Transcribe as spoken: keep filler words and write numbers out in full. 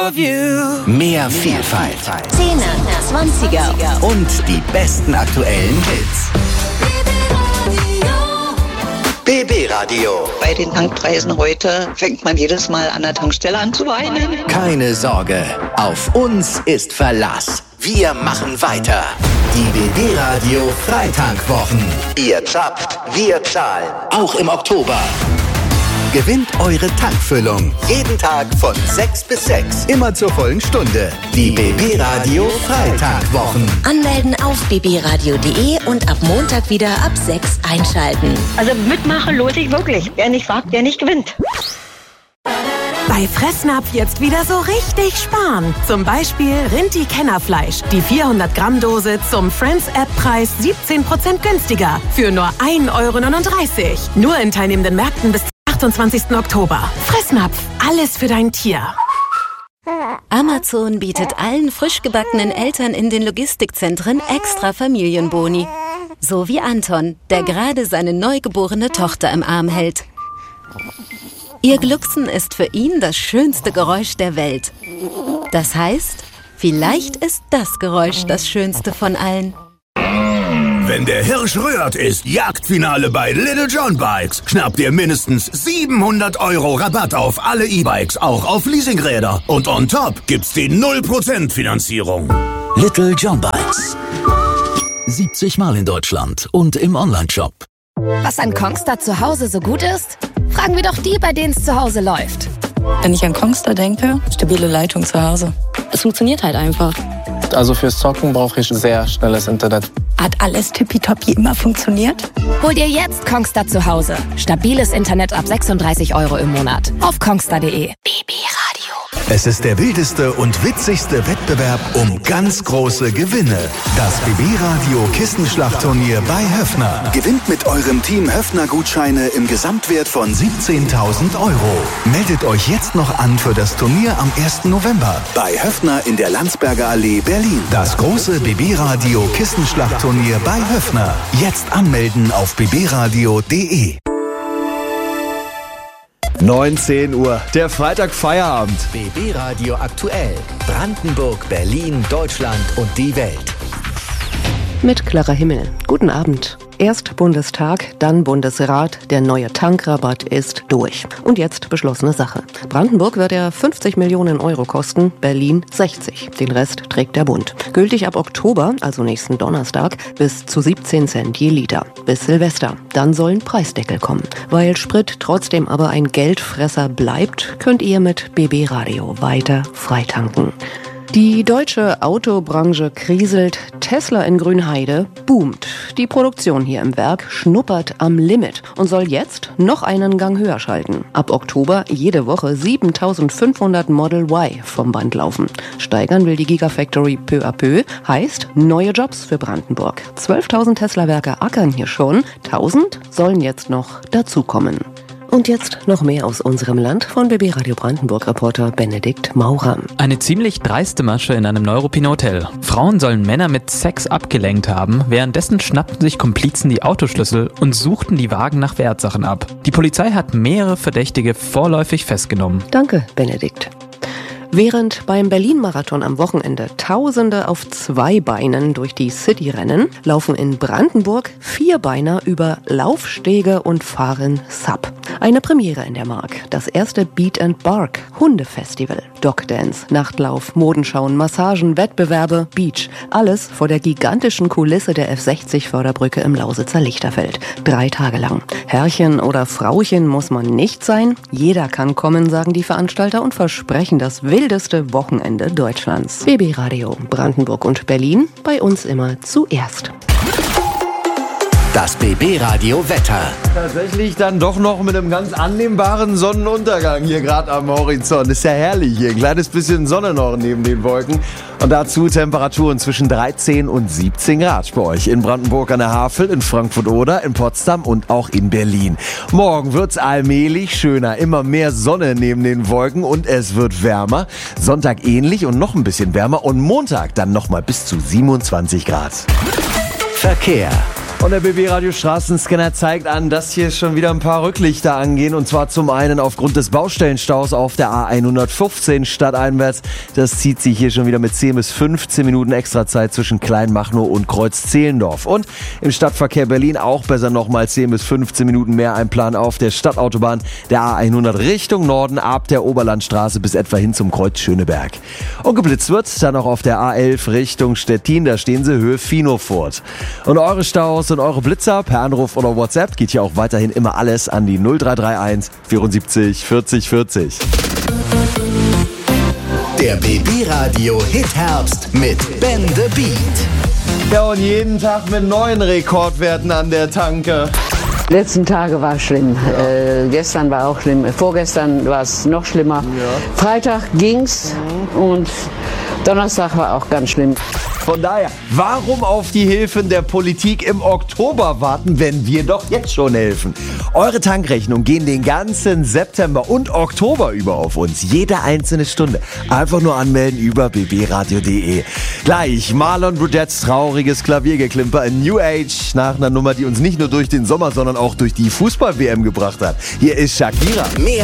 Mehr Vielfalt. Zehner, Zwanziger Und die besten aktuellen Hits. B B Radio. Bei den Tankpreisen heute fängt man jedes Mal an der Tankstelle an zu weinen. Keine Sorge, auf uns ist Verlass. Wir machen weiter. Die B B Radio Freitankwochen. Ihr zappt, wir zahlen. Auch im Oktober. Gewinnt eure Tankfüllung. Jeden Tag von sechs bis sechs. Immer zur vollen Stunde. Die B B Radio Freitagwochen. Anmelden auf b b radio punkt d e und ab Montag wieder ab sechs einschalten. Also mitmachen lohnt sich wirklich. Wer nicht fragt, der nicht gewinnt. Bei Fressnapf jetzt wieder so richtig sparen. Zum Beispiel Rinti-Kennerfleisch. Die vierhundert Gramm Dose zum Friends-App-Preis siebzehn Prozent günstiger. Für nur ein Euro neununddreißig. Nur in teilnehmenden Märkten bis zum achtundzwanzigsten Oktober. Fressnapf. Alles für dein Tier. Amazon bietet allen frisch gebackenen Eltern in den Logistikzentren extra Familienboni. So wie Anton, der gerade seine neugeborene Tochter im Arm hält. Ihr Glucksen ist für ihn das schönste Geräusch der Welt. Das heißt, vielleicht ist das Geräusch das schönste von allen. Wenn der Hirsch rührt, ist Jagdfinale bei Little John Bikes. Schnappt ihr mindestens siebenhundert Euro Rabatt auf alle E-Bikes, auch auf Leasingräder. Und on top gibt's die null Prozent Finanzierung. Little John Bikes. siebzig Mal in Deutschland und im Onlineshop. Was an Kongstar zu Hause so gut ist? Fragen wir doch die, bei denen es zu Hause läuft. Wenn ich an Kongstar denke, stabile Leitung zu Hause. Es funktioniert halt einfach. Also fürs Zocken brauche ich sehr schnelles Internet. Hat alles tippitoppi immer funktioniert? Hol dir jetzt Kongstar zu Hause. Stabiles Internet ab sechsunddreißig Euro im Monat. Auf kongstar punkt d e. B B Radio. Es ist der wildeste und witzigste Wettbewerb um ganz große Gewinne. Das B B Radio Kissenschlachtturnier bei Höffner. Gewinnt mit eurem Team Höffner-Gutscheine im Gesamtwert von siebzehntausend Euro. Meldet euch jetzt noch an für das Turnier am ersten November bei Höffner in der Landsberger Allee, Berlin. Das große B B Radio Kissenschlachtturnier bei Höffner. Jetzt anmelden auf b b radio punkt d e. neunzehn Uhr, der Freitag Feierabend. B B Radio aktuell. Brandenburg, Berlin, Deutschland und die Welt. Mit Clara Himmel. Guten Abend. Erst Bundestag, dann Bundesrat. Der neue Tankrabatt ist durch. Und jetzt beschlossene Sache. Brandenburg wird er fünfzig Millionen Euro kosten, Berlin sechzig. Den Rest trägt der Bund. Gültig ab Oktober, also nächsten Donnerstag, bis zu siebzehn Cent je Liter. Bis Silvester. Dann sollen Preisdeckel kommen. Weil Sprit trotzdem aber ein Geldfresser bleibt, könnt ihr mit B B Radio weiter freitanken. Die deutsche Autobranche kriselt, Tesla in Grünheide boomt. Die Produktion hier im Werk schnuppert am Limit und soll jetzt noch einen Gang höher schalten. Ab Oktober jede Woche siebentausendfünfhundert Model Y vom Band laufen. Steigern will die Gigafactory peu à peu, heißt neue Jobs für Brandenburg. zwölftausend Tesla-Werke ackern hier schon, tausend sollen jetzt noch dazukommen. Und jetzt noch mehr aus unserem Land von B B Radio Brandenburg-Reporter Benedikt Maurer. Eine ziemlich dreiste Masche in einem Neuruppin-Hotel. Frauen sollen Männer mit Sex abgelenkt haben, währenddessen schnappten sich Komplizen die Autoschlüssel und suchten die Wagen nach Wertsachen ab. Die Polizei hat mehrere Verdächtige vorläufig festgenommen. Danke, Benedikt. Während beim Berlin-Marathon am Wochenende Tausende auf zwei Beinen durch die City rennen, laufen in Brandenburg Vierbeiner über Laufstege und fahren Sub. Eine Premiere in der Mark. Das erste Beat and Bark Hundefestival. Dogdance, Nachtlauf, Modenschauen, Massagen, Wettbewerbe, Beach. Alles vor der gigantischen Kulisse der F sechzig Förderbrücke im Lausitzer Lichterfeld. Drei Tage lang. Herrchen oder Frauchen muss man nicht sein. Jeder kann kommen, sagen die Veranstalter und versprechen das wildeste Wochenende Deutschlands. B B Radio Brandenburg und Berlin, bei uns immer zuerst. Das B B Radio Wetter. Tatsächlich dann doch noch mit einem ganz annehmbaren Sonnenuntergang hier gerade am Horizont. Ist ja herrlich hier. Ein kleines bisschen Sonne noch neben den Wolken. Und dazu Temperaturen zwischen dreizehn und siebzehn Grad bei euch. In Brandenburg an der Havel, in Frankfurt-Oder, in Potsdam und auch in Berlin. Morgen wird's allmählich schöner. Immer mehr Sonne neben den Wolken und es wird wärmer. Sonntag ähnlich und noch ein bisschen wärmer. Und Montag dann nochmal bis zu siebenundzwanzig Grad. Verkehr. Und der B B-Radio Straßenscanner zeigt an, dass hier schon wieder ein paar Rücklichter angehen. Und zwar zum einen aufgrund des Baustellenstaus auf der A hundertfünfzehn stadteinwärts. Das zieht sich hier schon wieder mit zehn bis fünfzehn Minuten Extrazeit zwischen Kleinmachnow und Kreuz-Zehlendorf. Und im Stadtverkehr Berlin auch besser nochmal zehn bis fünfzehn Minuten mehr einplanen auf der Stadtautobahn der A hundert Richtung Norden ab der Oberlandstraße bis etwa hin zum Kreuz Schöneberg. Und geblitzt wird dann auch auf der A elf Richtung Stettin. Da stehen sie Höhe Finofurt. Und eure Staus und eure Blitzer per Anruf oder WhatsApp geht ja auch weiterhin immer alles an die null drei drei eins vierundsiebzig vierzig vierzig. Der B B-Radio Hit-Herbst mit Ben the Beat. Ja, und jeden Tag mit neuen Rekordwerten an der Tanke. Die letzten Tage war schlimm. Ja. Äh, gestern war auch schlimm. Vorgestern war es noch schlimmer. Ja. Freitag ging's mhm. und Donnerstag war auch ganz schlimm. Von daher, warum auf die Hilfen der Politik im Oktober warten, wenn wir doch jetzt schon helfen? Eure Tankrechnungen gehen den ganzen September und Oktober über auf uns. Jede einzelne Stunde. Einfach nur anmelden über b b radio punkt d e. Gleich Marlon Brudettes trauriges Klaviergeklimper in New Age nach einer Nummer, die uns nicht nur durch den Sommer, sondern auch durch die Fußball-W M gebracht hat. Hier ist Shakira. Mehr